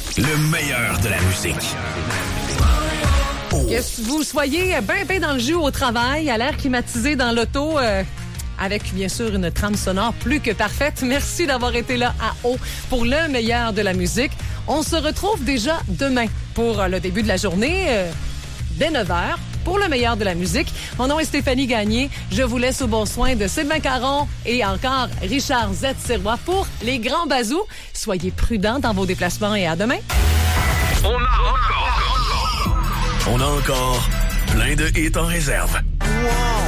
Le meilleur de la musique. Que vous soyez bien dans le jus au travail, à l'air climatisé dans l'auto, avec bien sûr une trame sonore plus que parfaite. Merci d'avoir été là à haut pour le meilleur de la musique. On se retrouve déjà demain pour le début de la journée, dès 9h. Pour le meilleur de la musique. Mon nom est Stéphanie Gagné. Je vous laisse au bon soin de Sylvain Caron et encore Richard Z. Sirois pour les grands bazous. Soyez prudents dans vos déplacements et à demain. On a encore plein de hits en réserve. Wow!